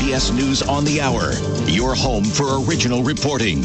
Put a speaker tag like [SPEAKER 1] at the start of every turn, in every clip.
[SPEAKER 1] CBS News on the Hour, your home for original reporting.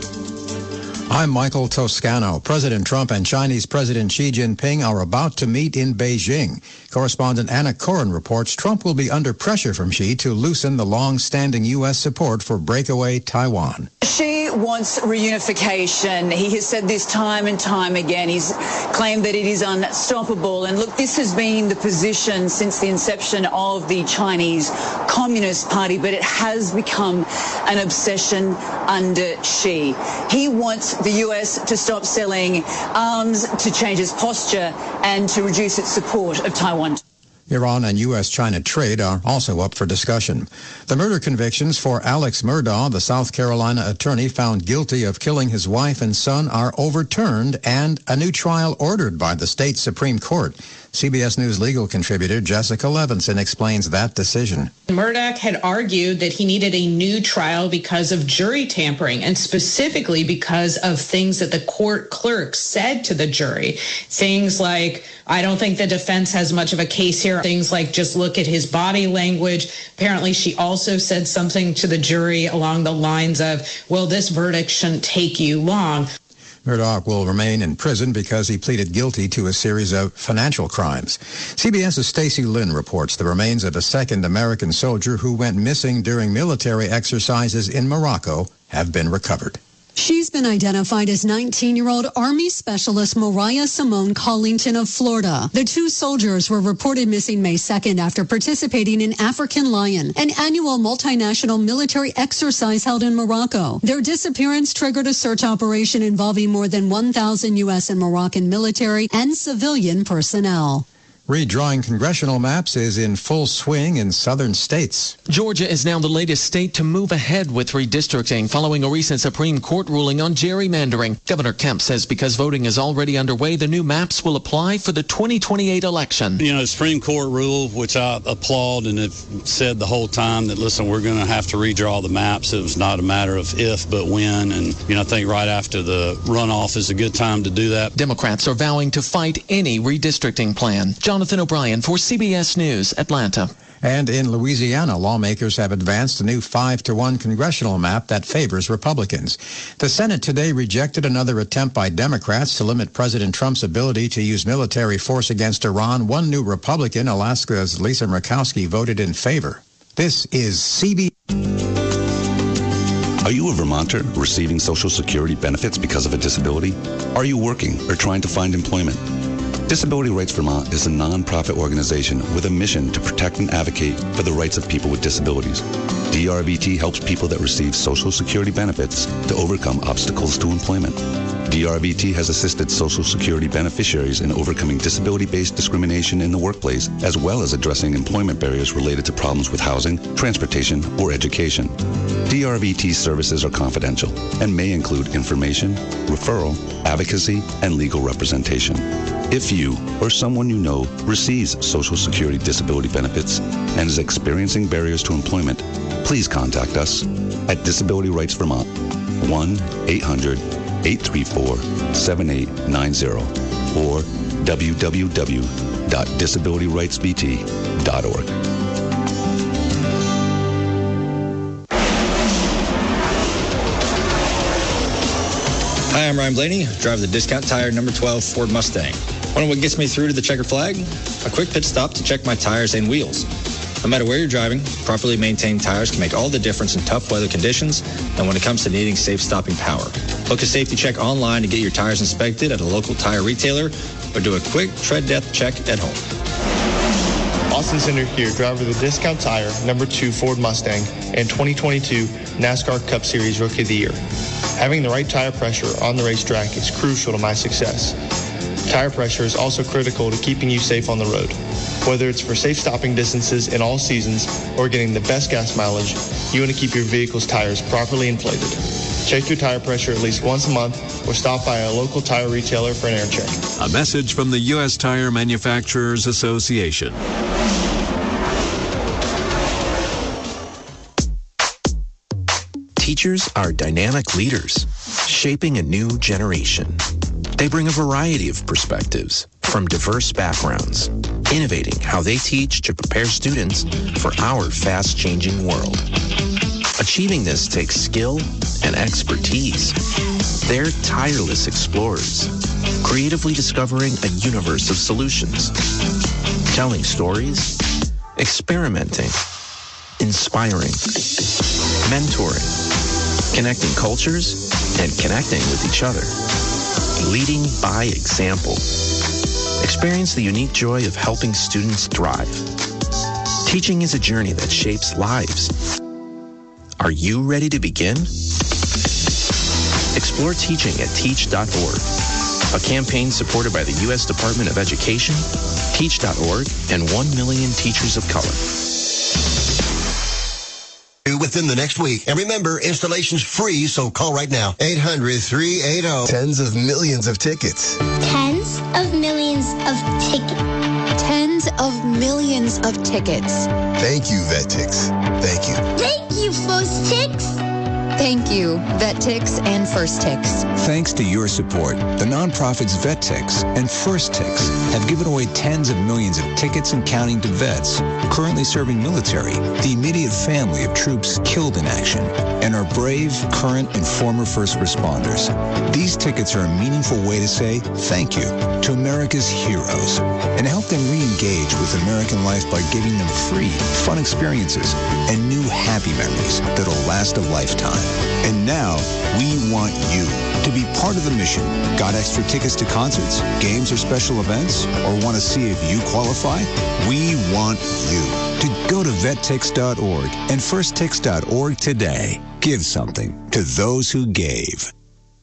[SPEAKER 2] I'm Michael Toscano. President Trump and Chinese President Xi Jinping are about to meet in Beijing. Correspondent Anna Coren reports Trump will be under pressure from Xi to loosen the long-standing U.S. support for breakaway Taiwan.
[SPEAKER 3] Xi wants reunification. He has said this time and time again. He's claimed that it is unstoppable. And look, this has been the position since the inception of the Chinese Communist Party, but it has become an obsession under Xi. He wants the U.S. to stop selling arms, to change its posture, and to reduce its support of Taiwan.
[SPEAKER 2] Iran and U.S.-China trade are also up for discussion. The murder convictions for Alex Murdaugh, the South Carolina attorney found guilty of killing his wife and son, are overturned, and a new trial ordered by the state Supreme Court. CBS News legal contributor Jessica Levinson explains that decision.
[SPEAKER 4] Murdaugh had argued that he needed a new trial because of jury tampering, and specifically because of things that the court clerk said to the jury. Things like, I don't think the defense has much of a case here. Things like, just look at his body language. Apparently, she also said something to the jury along the lines of, well, this verdict shouldn't take you long.
[SPEAKER 2] Murdaugh will remain in prison because he pleaded guilty to a series of financial crimes. CBS's Stacey Lynn reports the remains of a second American soldier who went missing during military exercises in Morocco have been recovered.
[SPEAKER 5] She's been identified as 19-year-old Army Specialist Mariah Simone Collington of Florida. The two soldiers were reported missing May 2nd after participating in African Lion, an annual multinational military exercise held in Morocco. Their disappearance triggered a search operation involving more than 1,000 U.S. and Moroccan military and civilian personnel.
[SPEAKER 2] Redrawing congressional maps is in full swing in southern states.
[SPEAKER 6] Georgia is now the latest state to move ahead with redistricting following a recent Supreme Court ruling on gerrymandering. Governor Kemp says because voting is already underway, the new maps will apply for the 2028 election.
[SPEAKER 7] You know, the Supreme Court rule, which I applaud and have said the whole time that, listen, we're going to have to redraw the maps. It was not a matter of if, but when. And, you know, I think right after the runoff is a good time to do that.
[SPEAKER 6] Democrats are vowing to fight any redistricting plan. Jonathan O'Brien for CBS News, Atlanta.
[SPEAKER 2] And in Louisiana, lawmakers have advanced a new 5-to-1 congressional map that favors Republicans. The Senate today rejected another attempt by Democrats to limit President Trump's ability to use military force against Iran. One new Republican, Alaska's Lisa Murkowski, voted in favor. This is CBS.
[SPEAKER 8] Are you a Vermonter receiving Social Security benefits because of a disability? Are you working or trying to find employment? Disability Rights Vermont is a non-profit organization with a mission to protect and advocate for the rights of people with disabilities. DRVT helps people that receive Social Security benefits to overcome obstacles to employment. DRVT has assisted Social Security beneficiaries in overcoming disability-based discrimination in the workplace, as well as addressing employment barriers related to problems with housing, transportation, or education. DRVT services are confidential and may include information, referral, advocacy, and legal representation. If you or someone you know receives Social Security disability benefits and is experiencing barriers to employment, please contact us at Disability Rights Vermont, 1-800-834-7890 or www.disabilityrightsvt.org.
[SPEAKER 9] Hi, I'm Ryan Blaney, driver of the Discount Tire number 12 Ford Mustang. Want to know what gets me through to the checkered flag? A quick pit stop to check my tires and wheels. No matter where you're driving, properly maintained tires can make all the difference in tough weather conditions and when it comes to needing safe stopping power. Book a safety check online to get your tires inspected at a local tire retailer or do a quick tread depth check at home.
[SPEAKER 10] Austin Center here, driver of the Discount Tire number 2 Ford Mustang and 2022 NASCAR Cup Series Rookie of the Year. Having the right tire pressure on the racetrack is crucial to my success. Tire pressure is also critical to keeping you safe on the road. Whether it's for safe stopping distances in all seasons or getting the best gas mileage, you want to keep your vehicle's tires properly inflated. Check your tire pressure at least once a month or stop by a local tire retailer for an air check.
[SPEAKER 11] A message from the U.S. Tire Manufacturers Association.
[SPEAKER 12] Teachers are dynamic leaders, shaping a new generation. They bring a variety of perspectives from diverse backgrounds. innovating how they teach to prepare students for our fast-changing world. Achieving this takes skill and expertise. They're tireless explorers, creatively discovering a universe of solutions, telling stories, experimenting, inspiring, mentoring, connecting cultures, and connecting with each other. Leading by example. Experience the unique joy of helping students thrive. Teaching is a journey that shapes lives. Are you ready to begin? Explore teaching at teach.org, a campaign supported by the U.S. Department of Education, teach.org, and 1 million teachers of color.
[SPEAKER 13] Within the next week. And remember, installation's free, so call right now. 800-380.
[SPEAKER 14] Tens of millions of tickets.
[SPEAKER 15] Tens of millions of tickets.
[SPEAKER 16] Tens of millions of tickets.
[SPEAKER 14] Thank you, VetTix. Thank you.
[SPEAKER 15] Thank you, First Tix.
[SPEAKER 16] Thank you, VetTix and First Tix.
[SPEAKER 17] Thanks to your support, the nonprofits VetTix and First Tix have given away tens of millions of tickets and counting to vets currently serving military, the immediate family of troops killed in action, and our brave, current, and former first responders. These tickets are a meaningful way to say thank you to America's heroes and help them re-engage with American life by giving them free, fun experiences and new happy memories that'll last a lifetime. And now, we want you to be part of the mission. Got extra tickets to concerts, games, or special events? Or want to see if you qualify? We want you to go to vettix.org and firsttix.org today. Give something to those who gave.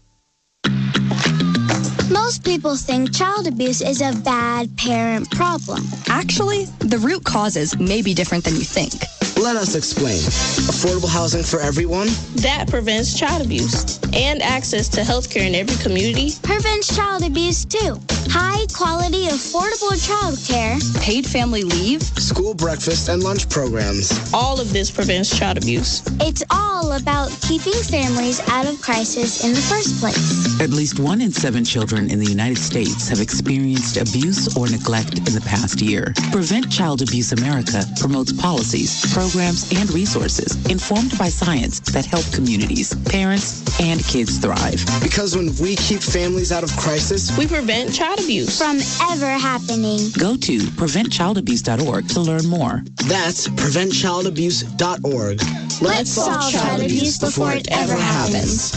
[SPEAKER 15] Most people think child abuse is a bad parent problem.
[SPEAKER 18] Actually, the root causes may be different than you think.
[SPEAKER 19] Let us explain. Affordable housing for everyone.
[SPEAKER 20] That prevents child abuse. And access to health care in every community.
[SPEAKER 15] Prevents child abuse, too. High quality, affordable child care.
[SPEAKER 18] Paid family leave.
[SPEAKER 19] School breakfast and lunch programs.
[SPEAKER 20] All of this prevents child abuse.
[SPEAKER 15] It's all about keeping families out of crisis in the first place.
[SPEAKER 21] At least 1 in 7 children in the United States have experienced abuse or neglect in the past year. Prevent Child Abuse America promotes policies, programs, and resources informed by science that help communities, parents, and kids thrive.
[SPEAKER 19] Because when we keep families out of crisis,
[SPEAKER 20] we prevent child abuse
[SPEAKER 15] from ever happening.
[SPEAKER 21] Go to preventchildabuse.org to learn more.
[SPEAKER 19] That's preventchildabuse.org.
[SPEAKER 15] Let's solve child abuse before it ever happens.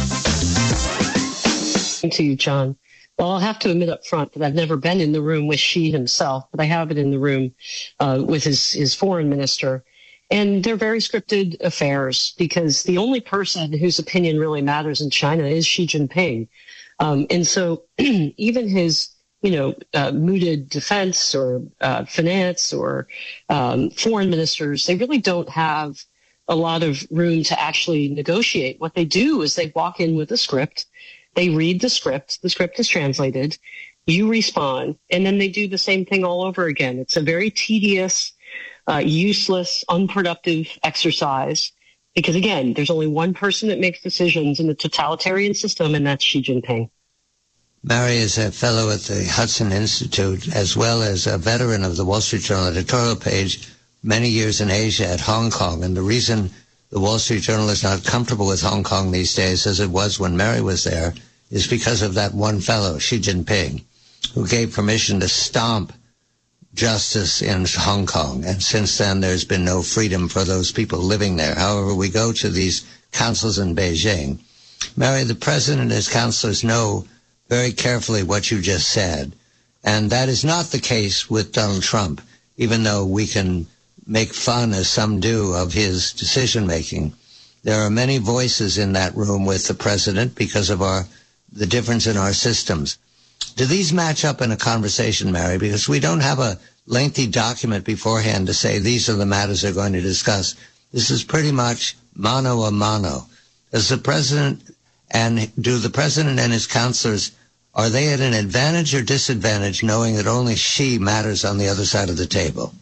[SPEAKER 22] To you, John. Well, I'll have to admit up front that I've never been in the room with Xi himself, but I have been in the room with his foreign minister. And they're very scripted affairs because the only person whose opinion really matters in China is Xi Jinping. And so even his, mooted defense or finance or foreign ministers, they really don't have a lot of room to actually negotiate. What they do is they walk in with a script. They read the script is translated, you respond, and then they do the same thing all over again. It's a very tedious, useless, unproductive exercise because, again, there's only one person that makes decisions in the totalitarian system, and that's Xi Jinping.
[SPEAKER 23] Mary is a fellow at the Hudson Institute, as well as a veteran of the Wall Street Journal editorial page, many years in Asia at Hong Kong. And the reason the Wall Street Journal is not comfortable with Hong Kong these days, as it was when Mary was there, is because of that one fellow, Xi Jinping, who gave permission to stomp justice in Hong Kong. And since then, there's been no freedom for those people living there. However, we go to these councils in Beijing. Mary, the president and his counselors know very carefully what you just said. And that is not the case with Donald Trump, even though we can make fun, as some do, of his decision-making. There are many voices in that room with the president because of the difference in our systems. Do these match up in a conversation, Mary? Because we don't have a lengthy document beforehand to say these are the matters they're going to discuss. This is pretty much mano a mano. Do the president and his counselors, are they at an advantage or disadvantage knowing that only Xi matters on the other side of the table?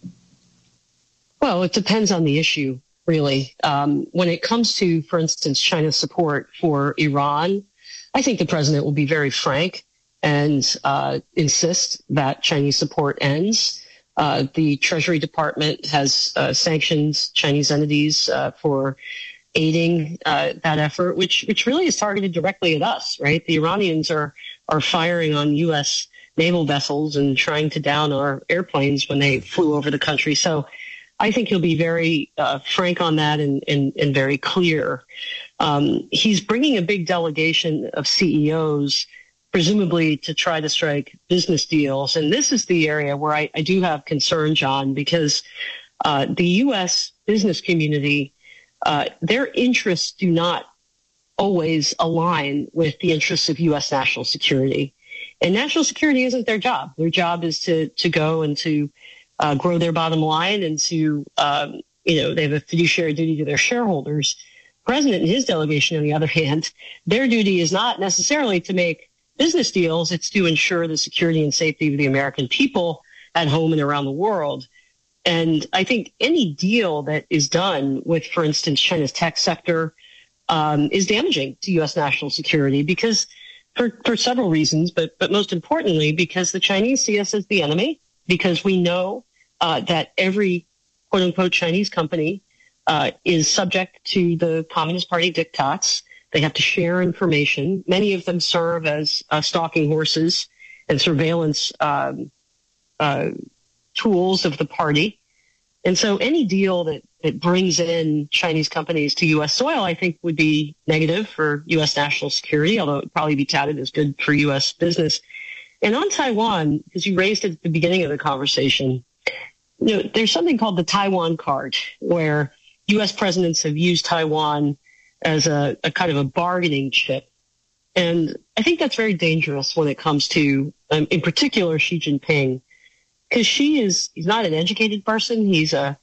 [SPEAKER 22] Well, it depends on the issue, really. When it comes to, for instance, China's support for Iran, I think the president will be very frank and insist that Chinese support ends. The Treasury Department has sanctioned Chinese entities for aiding that effort, which really is targeted directly at us, right? The Iranians are firing on U.S. naval vessels and trying to down our airplanes when they flew over the country. So I think he'll be very frank on that and very clear. He's bringing a big delegation of CEOs, presumably to try to strike business deals. And this is the area where I do have concern, John, because the U.S. business community, their interests do not always align with the interests of U.S. national security. And national security isn't their job. Their job is to go and to grow their bottom line and to, they have a fiduciary duty to their shareholders. The president and his delegation, on the other hand, their duty is not necessarily to make business deals. It's to ensure the security and safety of the American people at home and around the world. And I think any deal that is done with, for instance, China's tech sector is damaging to U.S. national security because for several reasons, but most importantly, because the Chinese see us as the enemy, because we know that every quote unquote Chinese company is subject to the Communist Party diktats. They have to share information. Many of them serve as stalking horses and surveillance tools of the party. And so any deal that brings in Chinese companies to U.S. soil, I think, would be negative for U.S. national security, although it would probably be touted as good for U.S. business. And on Taiwan, because you raised it at the beginning of the conversation, there's something called the Taiwan card, where U.S. presidents have used Taiwan as a kind of a bargaining chip. And I think that's very dangerous when it comes to, in particular, Xi Jinping, because he's not an educated person. He's a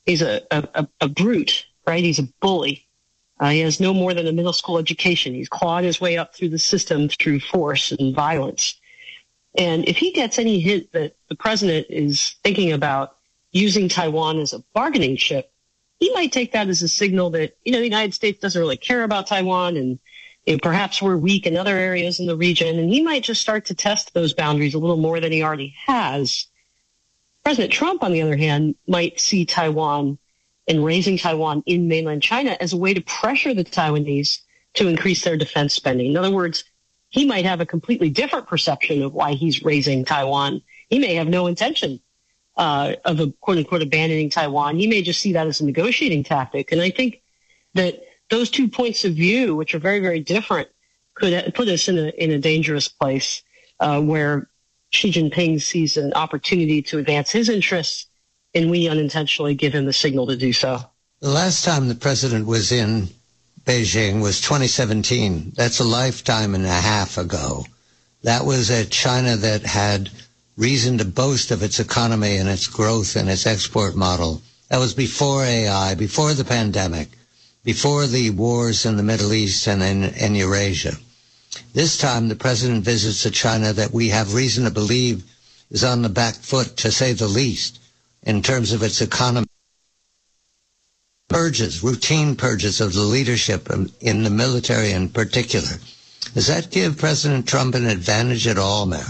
[SPEAKER 22] brute, right? He's a bully. He has no more than a middle school education. He's clawed his way up through the system through force and violence. And if he gets any hint that the president is thinking about using Taiwan as a bargaining chip, he might take that as a signal that, the United States doesn't really care about Taiwan and perhaps we're weak in other areas in the region. And he might just start to test those boundaries a little more than he already has. President Trump, on the other hand, might see Taiwan and raising Taiwan in mainland China as a way to pressure the Taiwanese to increase their defense spending. In other words, he might have a completely different perception of why he's raising Taiwan. He may have no intention of a quote-unquote abandoning Taiwan. He may just see that as a negotiating tactic. And I think that those 2 points of view, which are very, very different, could put us in a dangerous place where Xi Jinping sees an opportunity to advance his interests, and we unintentionally give him the signal to do so.
[SPEAKER 23] The last time the president was in Beijing was 2017. That's a lifetime and a half ago. That was a China that had reason to boast of its economy and its growth and its export model. That was before AI, before the pandemic, before the wars in the Middle East and in Eurasia. This time, the president visits a China that we have reason to believe is on the back foot, to say the least, in terms of its economy. Purges, routine purges of the leadership in the military in particular. Does that give President Trump an advantage at all, Mary?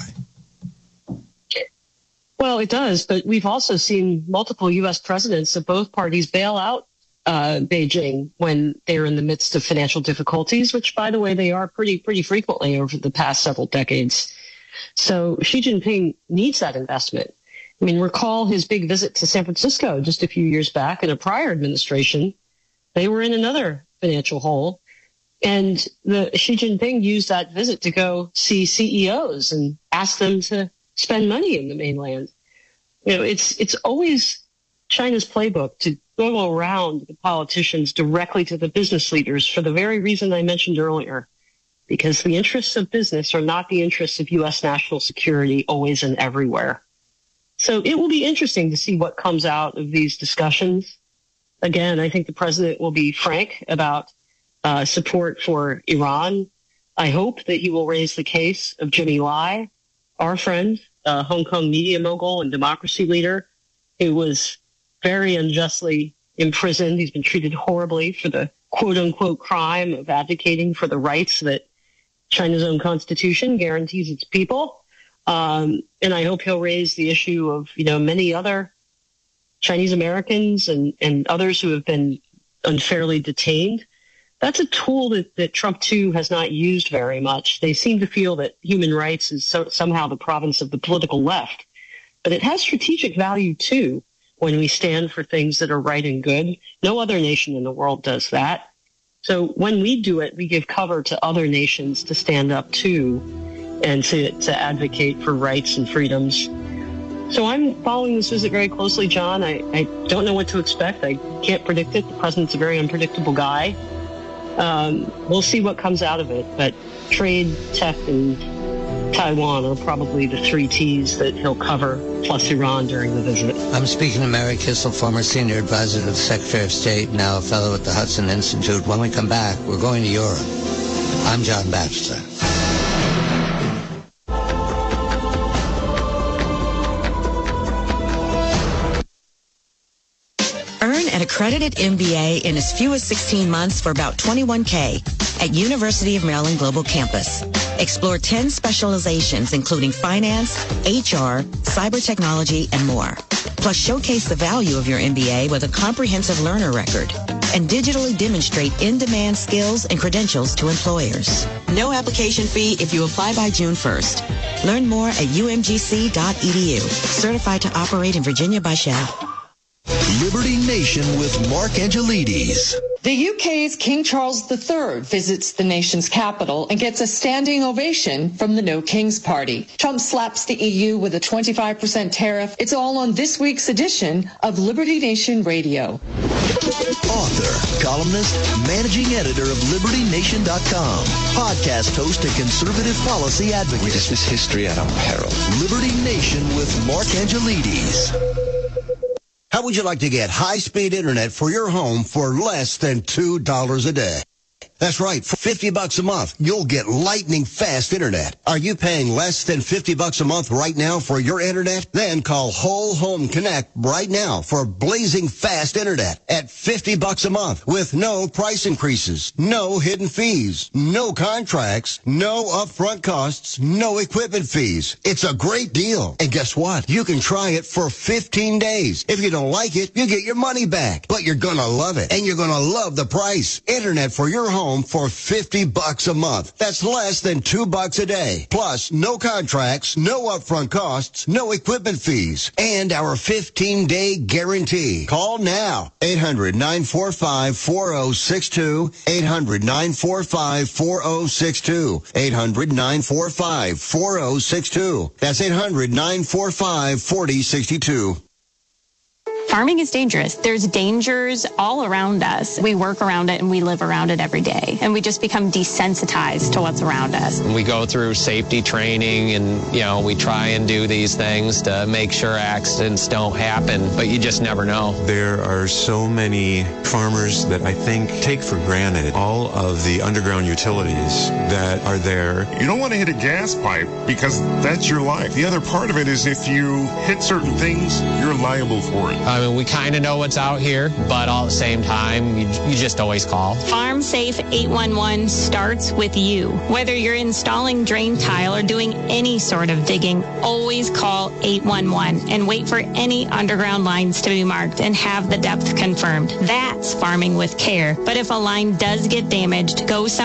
[SPEAKER 22] Well, it does, but we've also seen multiple U.S. presidents of both parties bail out Beijing when they're in the midst of financial difficulties, which, by the way, they are pretty frequently over the past several decades. So Xi Jinping needs that investment. I mean, recall his big visit to San Francisco just a few years back in a prior administration. They were in another financial hole. And Xi Jinping used that visit to go see CEOs and ask them to spend money in the mainland. It's always China's playbook to go around the politicians directly to the business leaders for the very reason I mentioned earlier, because the interests of business are not the interests of U.S. national security always and everywhere. So it will be interesting to see what comes out of these discussions. Again, I think the president will be frank about support for Iran. I hope that he will raise the case of Jimmy Lai, our friend, Hong Kong media mogul and democracy leader, who was very unjustly imprisoned. He's been treated horribly for the quote-unquote crime of advocating for the rights that China's own constitution guarantees its people. And I hope he'll raise the issue of, many other Chinese Americans and others who have been unfairly detained. That's a tool that Trump, too, has not used very much. They seem to feel that human rights is somehow the province of the political left. But it has strategic value, too, when we stand for things that are right and good. No other nation in the world does that. So when we do it, we give cover to other nations to stand up, too, and to advocate for rights and freedoms. So I'm following this visit very closely, John. I don't know what to expect. I can't predict it. The president's a very unpredictable guy. We'll see what comes out of it. But trade, tech, and Taiwan are probably the three T's that he'll cover, plus Iran during the visit.
[SPEAKER 23] I'm speaking to Mary Kissel, former senior advisor to the Secretary of State, now a fellow at the Hudson Institute. When we come back, we're going to Europe. I'm John Batchelor.
[SPEAKER 1] Earn an accredited MBA in as few as 16 months for about $21K at University of Maryland Global Campus. Explore 10 specializations including finance, HR, cyber technology, and more. Plus showcase the value of your MBA with a comprehensive learner record and digitally demonstrate in-demand skills and credentials to employers. No application fee if you apply by June 1st. Learn more at umgc.edu. Certified to operate in Virginia by Shell.
[SPEAKER 3] Liberty Nation with Mark Angelides.
[SPEAKER 4] The UK's King Charles III visits the nation's capital and gets a standing ovation from the No Kings Party. Trump slaps the EU with a 25% tariff. It's all on this week's edition of Liberty Nation Radio.
[SPEAKER 3] Author, columnist, managing editor of LibertyNation.com, podcast host and conservative policy advocate.
[SPEAKER 24] We dismiss history at our peril.
[SPEAKER 3] Liberty Nation with Mark Angelides.
[SPEAKER 13] How would you like to get high-speed internet for your home for less than $2 a day? That's right, for $50 a month, you'll get lightning fast internet. Are you paying less than $50 a month right now for your internet? Then call Whole Home Connect right now for blazing fast internet at $50 a month with no price increases, no hidden fees, no contracts, no upfront costs, no equipment fees. It's a great deal. And guess what? You can try it for 15 days. If you don't like it, you get your money back. But you're gonna love it, and you're gonna love the price. Internet for your home for $50 a month. That's less than $2 a day. Plus, no contracts, no upfront costs, no equipment fees, and our 15-day guarantee. Call now. 800-945-4062. 800-945-4062. 800-945-4062. That's 800-945-4062.
[SPEAKER 25] Farming is dangerous. There's dangers all around us. We work around it and we live around it every day. And we just become desensitized to what's around us.
[SPEAKER 26] We go through safety training and, we try and do these things to make sure accidents don't happen, but you just never know.
[SPEAKER 27] There are so many farmers that I think take for granted all of the underground utilities that are there.
[SPEAKER 28] You don't want to hit a gas pipe because that's your life. The other part of it is if you hit certain things, you're liable for it.
[SPEAKER 26] I mean, we kind of know what's out here, but all at the same time, you just always call.
[SPEAKER 25] Farm Safe 811 starts with you. Whether you're installing drain tile or doing any sort of digging, always call 811 and wait for any underground lines to be marked and have the depth confirmed. That's farming with care. But if a line does get damaged, go